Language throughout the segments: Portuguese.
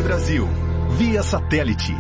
Brasil, via satélite.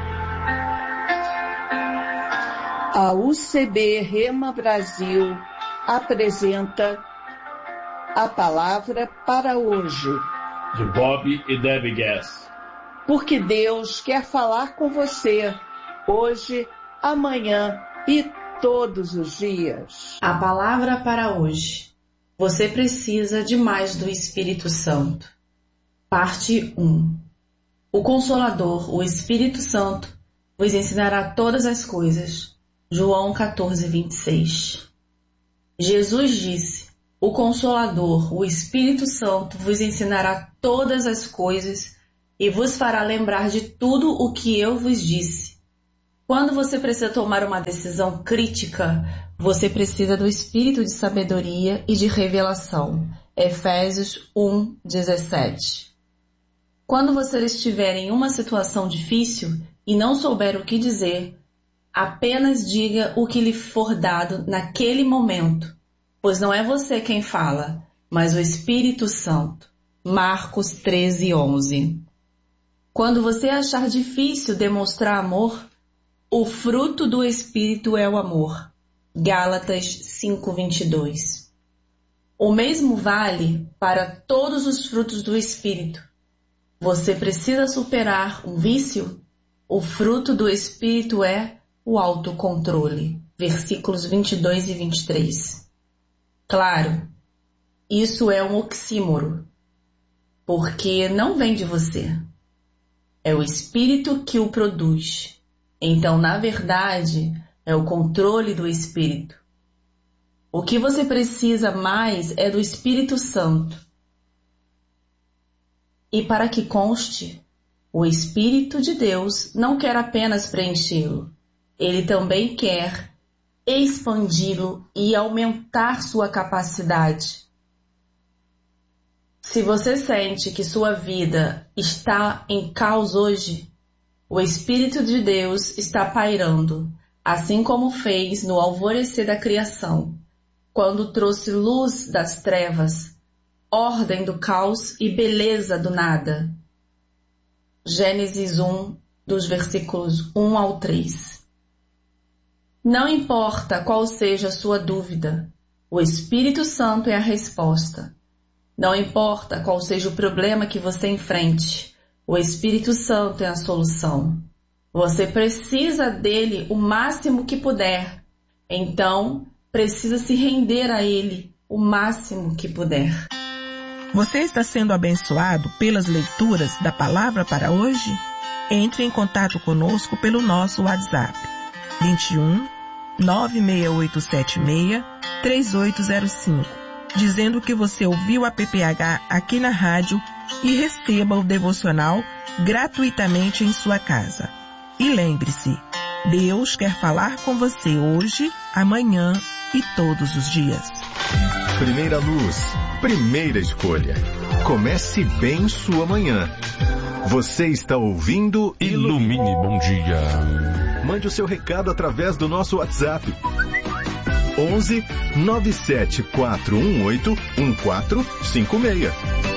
A UCB Rema Brasil apresenta a palavra para hoje. De Bob e Debbie Gass. Porque Deus quer falar com você hoje, amanhã e todos os dias. A palavra para hoje. Você precisa de mais do Espírito Santo. Parte 1. O Consolador, o Espírito Santo, vos ensinará todas as coisas. João 14:26. Jesus disse: o Consolador, o Espírito Santo, vos ensinará todas as coisas e vos fará lembrar de tudo o que eu vos disse. Quando você precisa tomar uma decisão crítica, você precisa do espírito de sabedoria e de revelação. Efésios 1:17. Quando você estiver em uma situação difícil e não souber o que dizer, apenas diga o que lhe for dado naquele momento, pois não é você quem fala, mas o Espírito Santo. Marcos 13:11. Quando você achar difícil demonstrar amor, o fruto do Espírito é o amor. Gálatas 5:22. O mesmo vale para todos os frutos do Espírito. Você precisa superar um vício? O fruto do Espírito é o autocontrole. Versículos 22 e 23. Claro, isso é um oxímoro, porque não vem de você. É o Espírito que o produz. Então, na verdade, é o controle do Espírito. O que você precisa mais é do Espírito Santo. E para que conste, o Espírito de Deus não quer apenas preenchê-lo. Ele também quer expandi-lo e aumentar sua capacidade. Se você sente que sua vida está em caos hoje, o Espírito de Deus está pairando, assim como fez no alvorecer da criação, quando trouxe luz das trevas, ordem do caos e beleza do nada. Gênesis 1, dos versículos 1 ao 3. Não importa qual seja a sua dúvida, o Espírito Santo é a resposta. Não importa qual seja o problema que você enfrente, o Espírito Santo é a solução. Você precisa dele o máximo que puder. Então, precisa se render a ele o máximo que puder. Você está sendo abençoado pelas leituras da palavra para hoje? Entre em contato conosco pelo nosso WhatsApp 21 96876 3805, dizendo que você ouviu a PPH aqui na rádio e receba o devocional gratuitamente em sua casa. E lembre-se, Deus quer falar com você hoje, amanhã e todos os dias. Primeira luz, primeira escolha. Comece bem sua manhã. Você está ouvindo Ilumine Bom Dia. Mande o seu recado através do nosso WhatsApp. 11 97418 1456.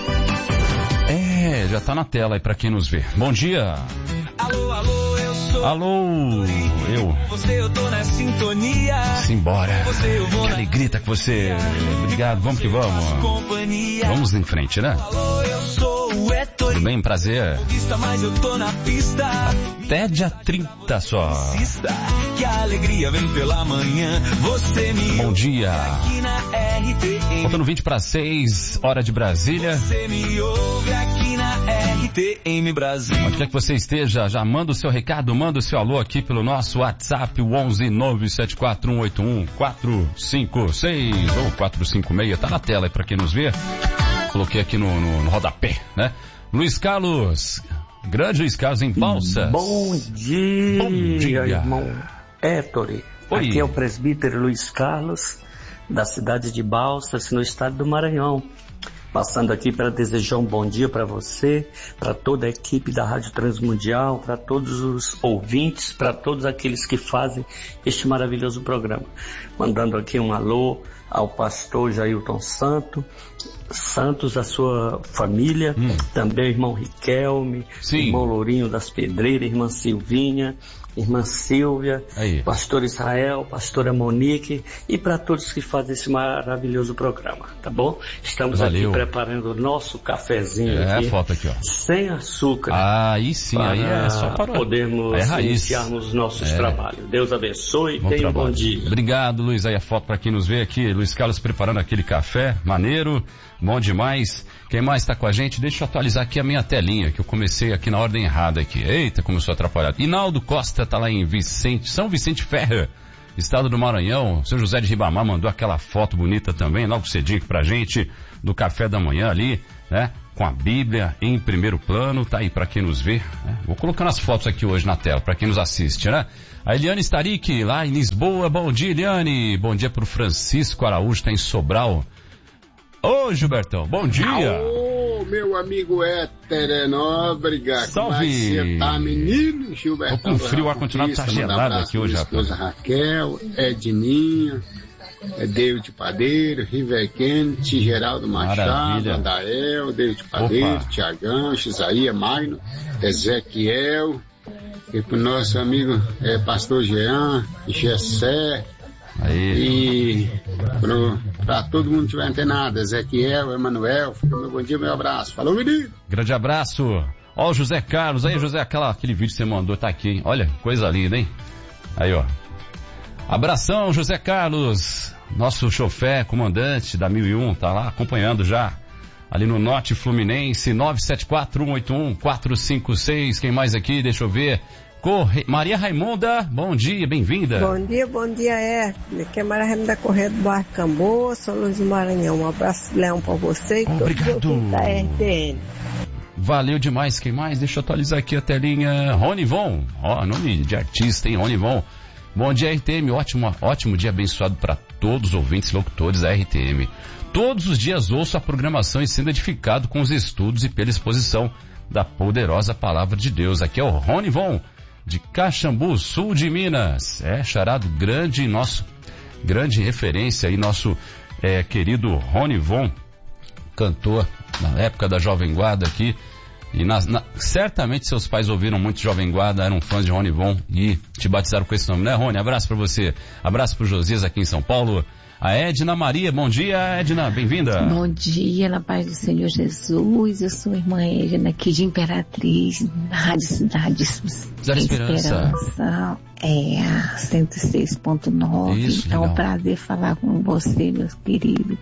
Já tá na tela aí pra quem nos vê. Bom dia. Alô, alô, eu sou. Alô, eu. Você, eu tô na sintonia. Simbora. Você, eu vou que na... alegria tá com você. Obrigado, vamos que vamos. Vamos em frente, né? Alô, eu sou o Héctor. Tudo bem, prazer. Mas eu tô na pista. Até dia 30 só. Que a alegria vem pela manhã. Você me bom dia. Aqui na RTM. Faltando 20 para 6, hora de Brasília. Você me ouve aqui na RTM Brasil. Onde quer que você esteja, já manda o seu recado, manda o seu alô aqui pelo nosso WhatsApp, o 11 974181456 ou 456. Tá na tela aí pra quem nos vê. Coloquei aqui no rodapé, né? Luiz Carlos, grande Luiz Carlos em Balsas. Bom dia, irmão Héctor. Oi. Aqui é o presbítero Luiz Carlos, da cidade de Balsas, no estado do Maranhão. Passando aqui para desejar um bom dia para você, para toda a equipe da Rádio Transmundial, para todos os ouvintes, para todos aqueles que fazem este maravilhoso programa. Mandando aqui um alô ao pastor Jailton Santos, a sua família, também o irmão Riquelme, irmão Lourinho das Pedreiras, irmã Silvinha, irmã Silvia, pastor Israel, pastora Monique, e para todos que fazem esse maravilhoso programa, tá bom? Estamos aqui preparando o nosso cafezinho aqui, a foto aqui, ó. Sem açúcar. Aí sim, aí é só para podermos iniciarmos os nossos trabalhos. Deus abençoe e tenha um bom dia. Obrigado, Luiz. Aí a foto para quem nos vê aqui, Luiz Carlos preparando aquele café, maneiro, bom demais. Quem mais está com a gente? Deixa eu atualizar aqui a minha telinha, que eu comecei aqui na ordem errada aqui. Eita, começou a atrapalhar. Inaldo Costa tá lá em São Vicente Ferre, estado do Maranhão. Seu José de Ribamar mandou aquela foto bonita também, logo cedinho aqui pra gente, do café da manhã ali, né? Com a Bíblia em primeiro plano, tá aí pra quem nos vê, né? Vou colocando as fotos aqui hoje na tela, pra quem nos assiste, né? A Eliane Staric, lá em Lisboa. Bom dia, Eliane. Bom dia pro Francisco Araújo, tá em Sobral. Ô, Gilbertão, bom dia. Ô, meu amigo Éter Nóbrega. Salve. Como é que você tá, menino? Gilbertão. Tô com frio, o ar-condicionado tá gelado aqui hoje, rapaz. Raquel, Edninha, David Padeiro, Riverquente, Geraldo Machado, Andael, David Padeiro, Tiagão, Isaías, Magno, Ezequiel, e pro nosso amigo pastor Jean, Gessé, e pra todo mundo que tiver antenado, Ezequiel, Emanuel, fica meu bom dia, meu abraço. Falou, menino! Grande abraço! Ó o José Carlos, aí José, aquele vídeo que você mandou tá aqui, hein? Olha, coisa linda, hein? Aí, ó. Abração, José Carlos, nosso chofé, comandante da 1001, tá lá acompanhando já, ali no Norte Fluminense, 974-181-456, quem mais aqui, deixa eu ver, Maria Raimunda, bom dia, bem-vinda. Bom dia, aqui é Maria Raimunda Correia do Bairro Camboa, São Luís do Maranhão, um abraço, Leão, pra você e obrigado. Todo da RTN. Valeu demais, quem mais? Deixa eu atualizar aqui a telinha, Rony Von, nome de artista, hein, Rony Von. Bom dia, RTM, ótimo dia abençoado para todos os ouvintes e locutores da RTM. Todos os dias ouço a programação e sendo edificado com os estudos e pela exposição da poderosa palavra de Deus. Aqui é o Rony Von, de Caxambu, sul de Minas. Charado grande, grande referência aí, nosso querido Rony Von, cantor na época da Jovem Guarda aqui. E certamente seus pais ouviram muito Jovem Guarda, eram fãs de Rony Von e te batizaram com esse nome, né, Rony? Abraço pra você. Abraço pro Josias aqui em São Paulo. A Edna Maria, bom dia, Edna, bem-vinda. Bom dia, na paz do Senhor Jesus. Eu sou a irmã Edna aqui de Imperatriz, na Rádio Cidade Esperança. 106.9. Isso, é um legal. prazer falar com você, meus queridos.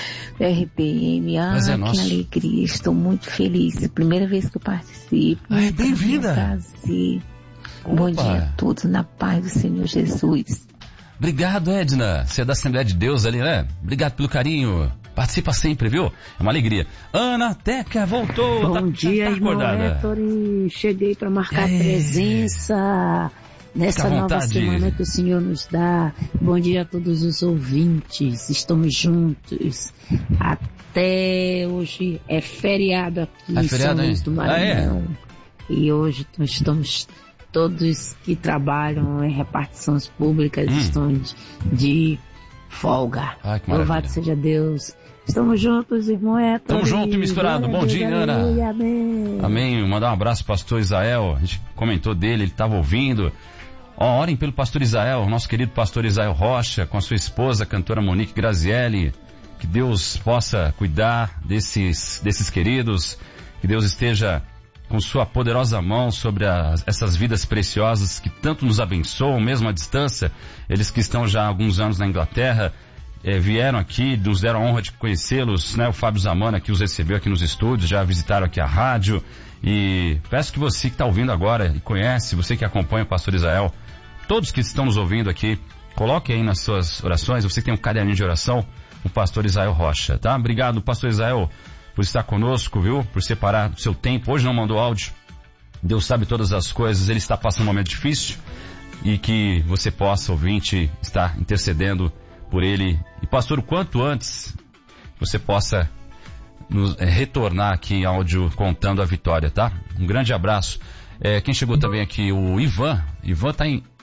RPM, que alegria, estou muito feliz. Primeira vez que eu participo. Bem-vinda. Prazer. Bom dia a todos, na paz do Senhor Jesus. Obrigado, Edna. Você é da Assembleia de Deus ali, né? Obrigado pelo carinho. Participa sempre, viu? É uma alegria. Ana Teca voltou. Bom dia, irmão Héctor. Cheguei para marcar presença nessa nova semana que o Senhor nos dá. Bom dia a todos os ouvintes. Estamos juntos. Até hoje é feriado aqui em São Luís do Maranhão. E hoje nós estamos... Todos que trabalham em repartições públicas estão de folga. Louvado seja Deus. Estamos juntos, irmão Héctor. Estamos juntos e misturados. Bom dia, Ana. Amém. Mandar um abraço pro pastor Israel. A gente comentou dele, ele estava ouvindo. Orem pelo pastor Israel, nosso querido pastor Israel Rocha, com a sua esposa, a cantora Monique Grazielli. Que Deus possa cuidar desses queridos. Que Deus esteja com sua poderosa mão sobre essas vidas preciosas que tanto nos abençoam, mesmo à distância. Eles que estão já há alguns anos na Inglaterra, vieram aqui, nos deram a honra de conhecê-los, né? O Fábio Zamana que os recebeu aqui nos estúdios, já visitaram aqui a rádio, e peço que você que está ouvindo agora e conhece, você que acompanha o pastor Israel, todos que estão nos ouvindo aqui, coloque aí nas suas orações, você que tem um caderninho de oração, o pastor Israel Rocha, tá? Obrigado, pastor Israel, por estar conosco, viu? Por separar o seu tempo. Hoje não mandou áudio. Deus sabe todas as coisas. Ele está passando um momento difícil e que você possa, ouvinte, estar intercedendo por ele. E, pastor, o quanto antes você possa nos retornar aqui áudio contando a vitória, tá? Um grande abraço. Quem chegou também aqui, o Ivan. Ivan tá em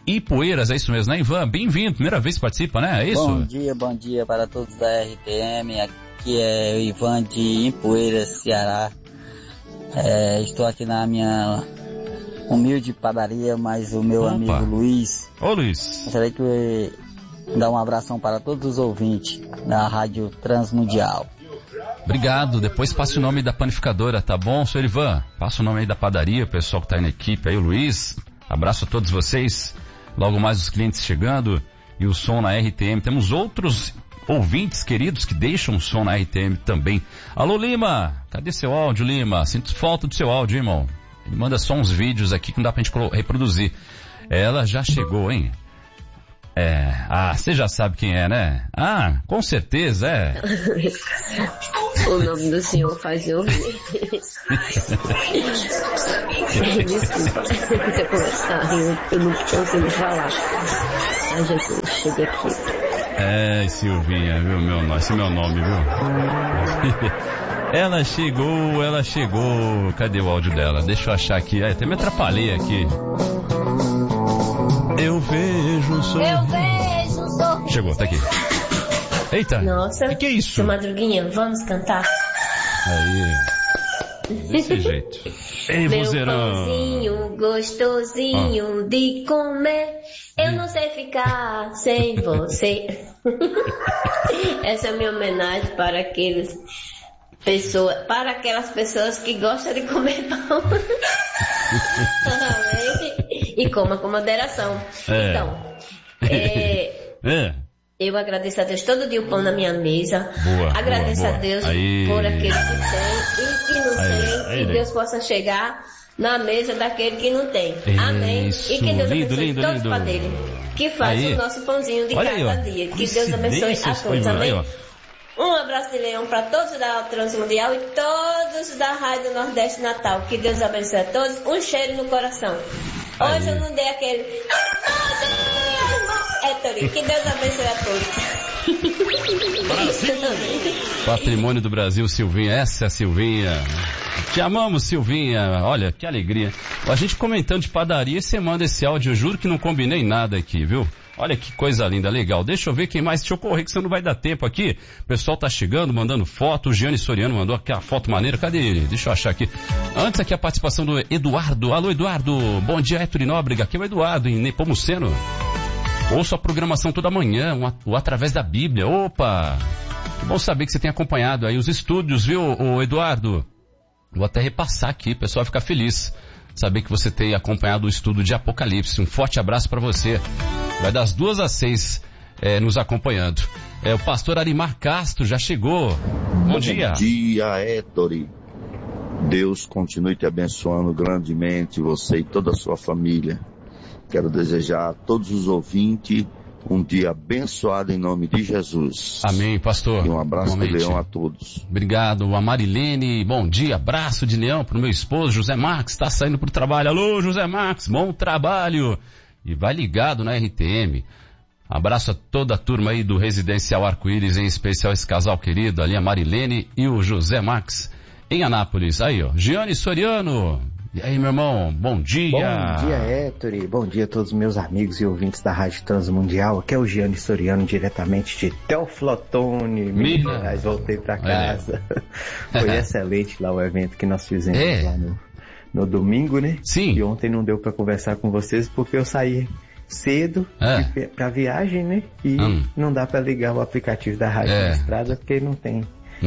Ipueiras, é isso mesmo, né, Ivan? Bem-vindo, primeira vez que participa, né? É isso? Bom dia para todos da RTM. Aqui é o Ivan de Ipueiras, Ceará. Estou aqui na minha humilde padaria, mas o meu amigo Luiz. Ô, Luiz. Gostaria que dar um abração para todos os ouvintes da Rádio Transmundial. Obrigado, depois passe o nome da panificadora, tá bom, senhor Ivan? Passa o nome aí da padaria, o pessoal que tá aí na equipe, aí o Luiz. Abraço a todos vocês. Logo mais os clientes chegando e o som na RTM. Temos outros ouvintes queridos que deixam o som na RTM também. Alô, Lima, cadê seu áudio, Lima? Sinto falta do seu áudio, irmão. Ele manda só uns vídeos aqui que não dá pra gente reproduzir. Ela já chegou, hein? Você já sabe quem é, né? Com certeza, é. O nome do senhor faz eu rir. Desculpa, você começar, eu não consigo falar. Mas eu cheguei aqui. Silvinha, viu? Esse é meu nome, viu? Ela chegou. Cadê o áudio dela? Deixa eu achar aqui. Até me atrapalhei aqui. Eu vejo um sorriso. Chegou, tá aqui. Eita. Nossa. Que é isso? Seu Madruguinha, vamos cantar? Aí. Desse jeito. Ei, meu vozeirão. Pãozinho gostosinho de comer. Eu não sei ficar sem você. Essa é a minha homenagem para aquelas pessoas que gostam de comer pão. E coma com moderação. Então, eu agradeço a Deus todo dia o pão na minha mesa. Agradeço a Deus por aquele que tem e que não tem. Que Deus possa chegar na mesa daquele que não tem. Amém. E que Deus abençoe todos os padeiros que fazem o nosso pãozinho de cada dia. Que Deus abençoe a todos. Amém. Um abraço de leão para todos da Transmundial e todos da Rádio Nordeste Natal. Que Deus abençoe a todos. Um cheiro no coração. Hoje eu não dei aquele... Tori, que Deus abençoe a todos. Patrimônio do Brasil, Silvinha. Essa é a Silvinha. Te amamos, Silvinha. Olha, que alegria. A gente comentando de padaria e você manda esse áudio. Eu juro que não combinei nada aqui, viu? Olha que coisa linda, legal. Deixa eu ver quem mais. Deixa eu correr que você não vai dar tempo aqui. O pessoal tá chegando, mandando foto. O Gianni Soriano mandou aquela foto maneira. Cadê ele? Deixa eu achar aqui. Antes aqui a participação do Eduardo. Alô, Eduardo. Bom dia, Héctor Nóbrega. Aqui é o Eduardo, em Nepomuceno. Ouço a programação toda manhã, através da Bíblia. Opa! Que bom saber que você tem acompanhado aí os estúdios, viu, Eduardo? Vou até repassar aqui, o pessoal vai ficar feliz. Saber que você tem acompanhado o estudo de Apocalipse. Um forte abraço para você. Vai das 2 às 6 nos acompanhando. O pastor Arimar Castro já chegou. Bom dia. Bom dia, Héctor. Deus continue te abençoando grandemente, você e toda a sua família. Quero desejar a todos os ouvintes um dia abençoado em nome de Jesus. Amém, pastor. E um abraço de leão a todos. Obrigado, a Marilene. Bom dia, abraço de leão pro meu esposo, José Marques, está saindo pro trabalho. Alô, José Marques, bom trabalho. E vai ligado na RTM. Abraço a toda a turma aí do Residencial Arco-Íris, em especial esse casal querido, ali a Marilene e o José Marques, em Anápolis. Aí, ó, Gianni Soriano. E aí, meu irmão, bom dia. Bom dia, Héctor. Bom dia a todos os meus amigos e ouvintes da Rádio Transmundial. Aqui é o Gianni Soriano, diretamente de Teoflotone, Minas Gerais. Voltei pra casa. Foi excelente lá o evento que nós fizemos lá no domingo, né? Sim. E ontem não deu pra conversar com vocês porque eu saí cedo pra viagem, né? E não dá pra ligar o aplicativo da Rádio na estrada porque não tem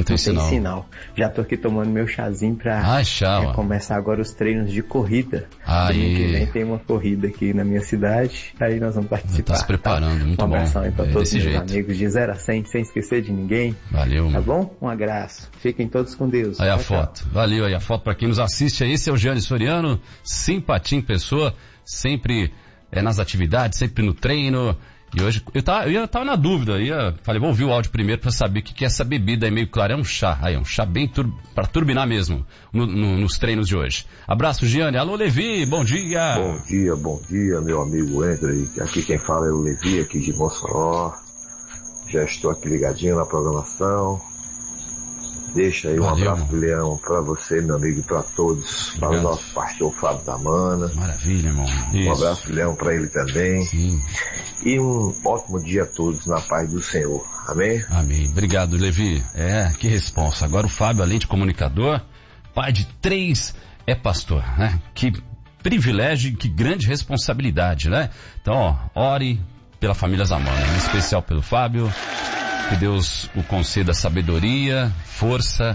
sinal. Já tô aqui tomando meu chazinho pra começar agora os treinos de corrida. Domingo que vem tem uma corrida aqui na minha cidade, aí nós vamos participar. Tá se preparando, muito bom. Um abração aí pra todos os meus amigos de 0 a 100, sem esquecer de ninguém. Valeu. Tá bom? Um abraço. Fiquem todos com Deus. Aí a foto. Valeu aí a foto pra quem nos assiste aí. Esse é o Gianni Soriano, simpatia em pessoa, sempre nas atividades, sempre no treino. E hoje, eu tava na dúvida, falei, vou ouvir o áudio primeiro pra saber o que é essa bebida aí meio clara. É um chá, um chá bem pra turbinar mesmo, nos treinos de hoje. Abraço, Gianni. Alô, Levi, bom dia. Bom dia, meu amigo André. Aqui quem fala é o Levi, aqui de Mossoró. Já estou aqui ligadinho na programação. Deixa aí um abraço do Leão para você, meu amigo, e para todos, para o nosso pastor Fábio Damana. Maravilha, irmão. Um abraço do Leão para ele também. Sim. E um ótimo dia a todos, na paz do Senhor. Amém? Amém. Obrigado, Levi. Que responsa. Agora o Fábio, além de comunicador, pai de 3, é pastor, né? Que privilégio e que grande responsabilidade, né? Então, ore pela família Zamana, em especial pelo Fábio. Que Deus o conceda sabedoria, força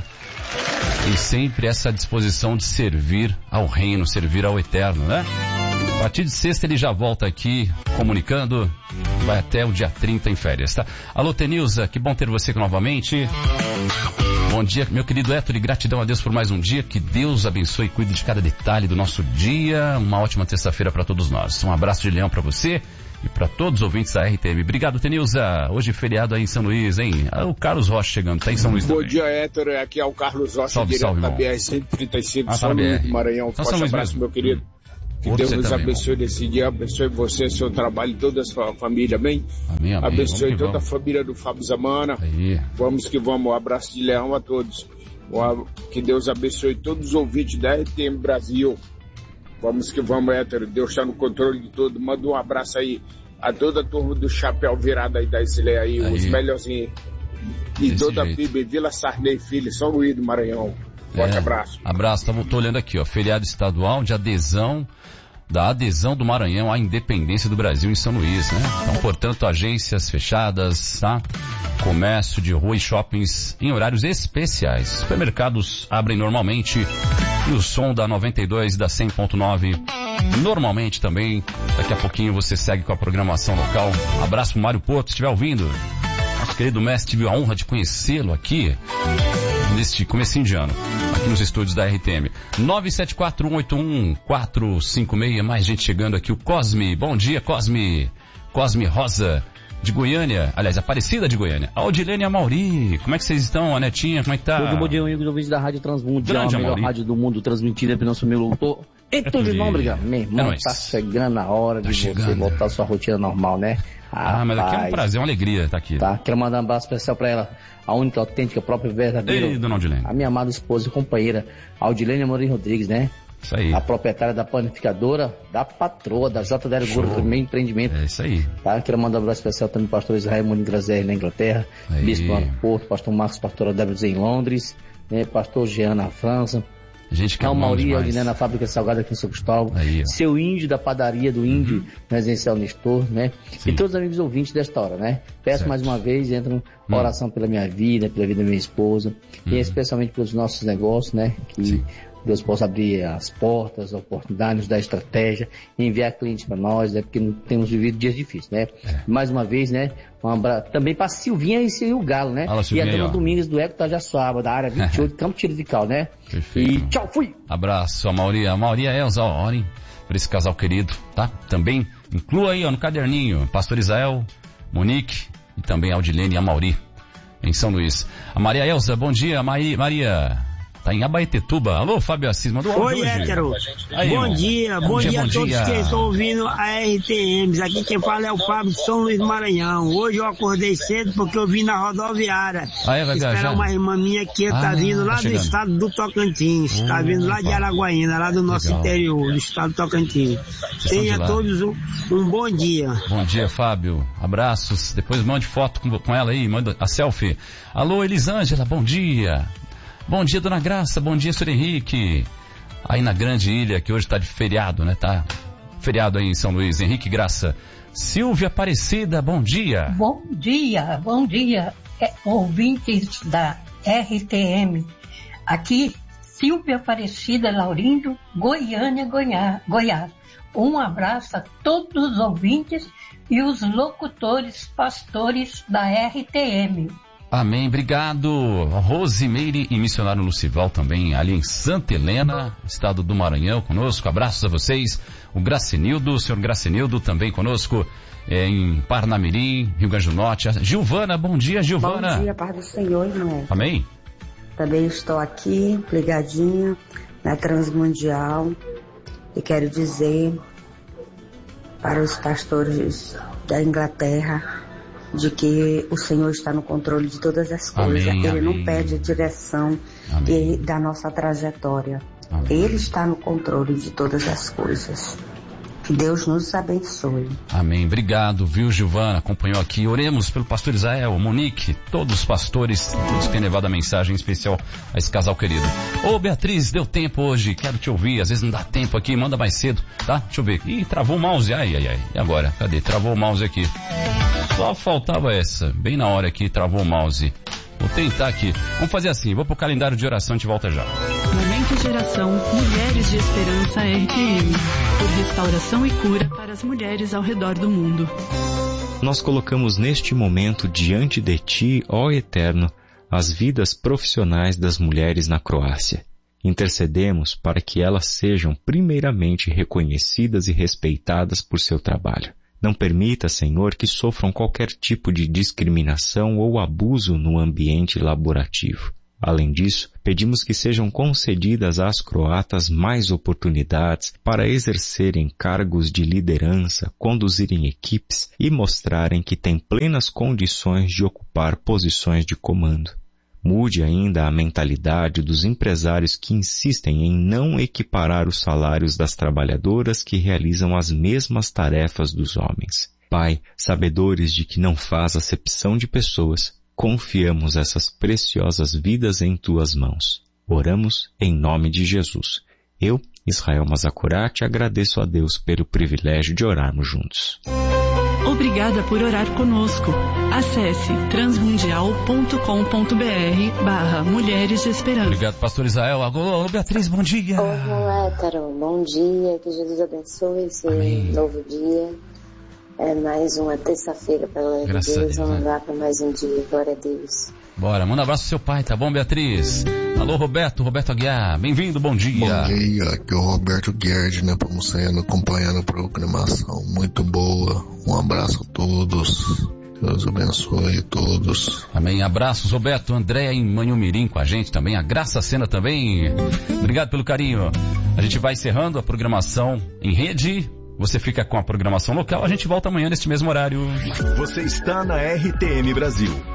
e sempre essa disposição de servir ao reino, servir ao eterno, né? A partir de sexta ele já volta aqui comunicando, vai até o dia 30 em férias, tá? Alô, Tenilza, que bom ter você aqui novamente. Bom dia, meu querido Héctor, e gratidão a Deus por mais um dia. Que Deus abençoe e cuide de cada detalhe do nosso dia. Uma ótima terça-feira para todos nós. Um abraço de leão para você e para todos os ouvintes da RTM. Obrigado, Tenilza. Hoje feriado aí em São Luís, hein? O Carlos Rocha chegando, tá em São Luís também. Bom dia, Héctor. Aqui é o Carlos Rocha, salve, direto salve, da BR-135, São Luís do Maranhão. Forte abraço, meu querido. Que Deus nos abençoe nesse dia, abençoe você, seu trabalho e toda a sua família, amém? Amém, amém. Abençoe toda a família do Fábio Zamana. Aí. Vamos que vamos, um abraço de leão a todos. Que Deus abençoe todos os ouvintes da RTM Brasil. Vamos que vamos, Héctor. Deus está no controle de tudo. Manda um abraço aí a toda a turma do Chapéu Virado aí da Islé aí, os melhorzinhos. E desse toda jeito. A PIB, Vila Sarney Filho, São Luís do Maranhão. Forte abraço. Abraço, tô olhando aqui, ó, feriado estadual de adesão, da adesão do Maranhão à independência do Brasil em São Luís, né? Então, portanto, agências fechadas, tá? Comércio de rua e shoppings em horários especiais. Supermercados abrem normalmente e o som da 92 e da 100.9 normalmente também. Daqui a pouquinho você segue com a programação local. Abraço pro Mário Porto, se estiver ouvindo. Nosso querido mestre, tive a honra de conhecê-lo aqui neste comecinho de ano, aqui nos estúdios da RTM. 974-181-456, mais gente chegando aqui. O Cosme, bom dia, Cosme. Cosme Rosa, de Goiânia, aliás, Aparecida de Goiânia. A Odilene e a Mauri, como é que vocês estão, a Netinha, como é que tá? Bom dia, amigos ouvintes da Rádio Transmundial, a melhor rádio do mundo, transmitida pelo nosso meu doutor. E tudo de bom, obrigado. Meu irmão, tá chegando a hora de você voltar à sua rotina normal, né? Mas aqui é um prazer, uma alegria estar aqui. Tá, quero mandar um abraço especial pra ela, a única, autêntica, própria, verdadeira. Ei, dona Odilene. A minha amada esposa e companheira, Audilene Amorim Rodrigues, né? Isso aí. A proprietária da panificadora, da patroa, da JDL Goro, primeiro empreendimento. É isso aí. Tá, quero mandar um abraço especial também pro pastor Israel Muniz Grazielli na Inglaterra, Bispo Ana Porto, pastor Marcos, pastora Débora em Londres, né? Pastor Jean na França. Gente que é o Mauri, né, na fábrica salgada aqui em São Cristóvão, seu índio da padaria do índio, residencial Nestor, né? Sim. E todos os amigos ouvintes desta hora, né? Peço mais uma vez, entram oração pela minha vida, pela vida da minha esposa, e especialmente pelos nossos negócios, né? Que Deus possa abrir as portas, a oportunidade, nos dar estratégia, enviar clientes para nós, né? Porque temos vivido dias difíceis, né? Mais uma vez, né? Um abraço também para Silvinha e o Galo, né? E a dona Domingos do Eco Tajaçuaba, da área 28, Campo Tirivical, né? Perfeito. E tchau, fui! Abraço, a Mauri e a Elza, orem por esse casal querido, tá? Também inclua aí, ó, no caderninho, Pastor Israel, Monique e também a Audilene e a Mauri, em São Luís. A Maria Elza, bom dia, Maria. Tá em Abaetetuba. Alô, Fábio Assis, mandou áudio hoje. Oi, Hétero. Bom dia a todos que estão ouvindo a RTM. Aqui quem fala é o Fábio de São Luís do Maranhão. Hoje eu acordei cedo porque eu vim na rodoviária. Vai esperar uma irmã minha que tá vindo lá do estado do Tocantins. Tá vindo lá de Araguaína, lá do nosso interior, do estado do Tocantins. Tenha a todos um bom dia. Bom dia, Fábio. Abraços. Depois mande foto com ela aí, manda a selfie. Alô, Elisângela, bom dia. Bom dia, Dona Graça. Bom dia, Sr. Henrique. Aí na Grande Ilha, que hoje tá de feriado, né? Tá feriado aí em São Luís. Henrique Graça. Silvia Aparecida, bom dia. Bom dia. Ouvintes da RTM. Aqui, Silvia Aparecida Laurindo, Goiânia, Goiás. Um abraço a todos os ouvintes e os locutores, pastores da RTM. Amém, obrigado. Rosimeire e missionário Lucival também, ali em Santa Helena, estado do Maranhão, conosco. Abraços a vocês. O Gracinildo, o senhor Gracinildo também conosco, em Parnamirim, Rio Grande do Norte. Gilvana, bom dia, Gilvana. Bom dia, paz do Senhor, irmão. Amém. Também estou aqui, ligadinha na Transmundial, e quero dizer para os pastores da Inglaterra, de que o Senhor está no controle de todas as coisas. Amém, Ele amém. não perde a direção da nossa trajetória. Amém. Ele está no controle de todas as coisas. Que Deus nos abençoe. Amém. Obrigado, viu, Gilvana? Acompanhou aqui. Oremos pelo pastor Israel, Monique, todos os pastores, todos que têm levado a mensagem especial a esse casal querido. Ô, Beatriz, deu tempo hoje, quero te ouvir. Às vezes não dá tempo aqui, manda mais cedo, tá? Deixa eu ver. Ih, travou o mouse. Ai. E agora? Cadê? Travou o mouse aqui. Só faltava essa. Bem na hora que travou o mouse. Vou tentar aqui. Vamos fazer assim, vou pro calendário de oração e te volta já. Momento de oração Mulheres de Esperança RTM. Por restauração e cura para as mulheres ao redor do mundo. Nós colocamos neste momento diante de Ti, ó Eterno, as vidas profissionais das mulheres na Croácia. Intercedemos para que elas sejam primeiramente reconhecidas e respeitadas por seu trabalho. Não permita, Senhor, que sofram qualquer tipo de discriminação ou abuso no ambiente laborativo. Além disso, pedimos que sejam concedidas às croatas mais oportunidades para exercerem cargos de liderança, conduzirem equipes e mostrarem que têm plenas condições de ocupar posições de comando. Mude ainda a mentalidade dos empresários que insistem em não equiparar os salários das trabalhadoras que realizam as mesmas tarefas dos homens. Pai, sabedores de que não faz acepção de pessoas, confiamos essas preciosas vidas em Tuas mãos. Oramos em nome de Jesus. Eu, Israel Mazakurati, agradeço a Deus pelo privilégio de orarmos juntos. Obrigada por orar conosco. Acesse transmundial.com.br/Mulheres de Esperança. Obrigado, pastor Israel. Alô, Beatriz, bom dia. Olá, Carol, bom dia. Que Jesus abençoe esse novo dia. É mais uma terça-feira para a Deus. Vamos lá para mais um dia. Glória a Deus. Bora, manda um abraço pro seu pai, tá bom, Beatriz? Alô, Roberto Aguiar, bem-vindo, bom dia. Bom dia, aqui é o Roberto Guerdi, né, Pomuceno, acompanhando a programação, muito boa, um abraço a todos, Deus abençoe todos. Amém, abraços, Roberto, André em Manhumirim com a gente também, a Graça Sena também, obrigado pelo carinho. A gente vai encerrando a programação em rede. Você fica com a programação local, a gente volta amanhã neste mesmo horário. Você está na RTM Brasil.